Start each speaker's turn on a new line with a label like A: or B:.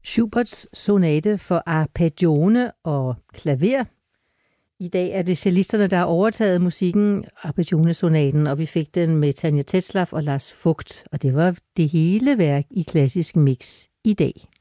A: Schuberts sonate for arpeggione og klaver. I dag er det cellisterne, der har overtaget musikken, arpeggione-sonaten, og vi fik den med Tanja Tetzlaff og Lars Vogt, og det var det hele værk i klassisk mix i dag.